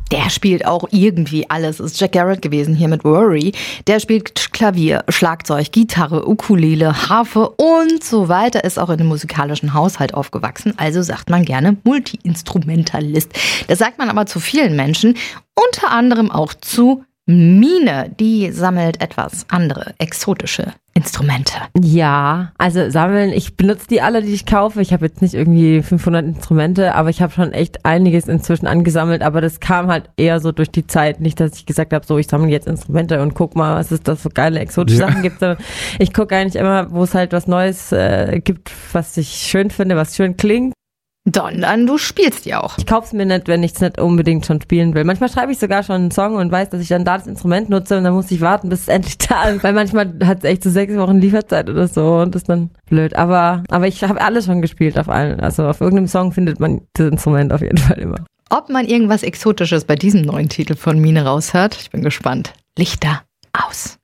Der spielt auch irgendwie alles. Ist Jack Garrett gewesen hier mit Worry. Der spielt Klavier, Schlagzeug, Gitarre, Ukulele, Harfe und so weiter. Ist auch in einem musikalischen Haushalt aufgewachsen. Also sagt man gerne Multi-Instrumentalist. Das sagt man aber zu vielen Menschen. Unter anderem auch zu Mine. Die sammelt etwas andere, exotische Instrumente. Ja, also sammeln, ich benutze die alle, die ich kaufe. Ich habe jetzt nicht irgendwie 500 Instrumente, aber ich habe schon echt einiges inzwischen angesammelt, aber das kam halt eher so durch die Zeit. Nicht, dass ich gesagt habe, so ich sammle jetzt Instrumente und guck mal, was es da für geile exotische Sachen gibt. Ich gucke eigentlich immer, wo es halt was Neues gibt, was ich schön finde, was schön klingt. Sondern du spielst ja auch. Ich kauf's mir nicht, wenn ich es nicht unbedingt schon spielen will. Manchmal schreibe ich sogar schon einen Song und weiß, dass ich dann da das Instrument nutze und dann muss ich warten, bis es endlich da ist. Weil manchmal hat es echt so 6 Wochen Lieferzeit oder so und das ist dann blöd. Aber ich habe alles schon gespielt auf allen. Also auf irgendeinem Song findet man das Instrument auf jeden Fall immer. Ob man irgendwas Exotisches bei diesem neuen Titel von Mine raushört, ich bin gespannt. Lichter aus.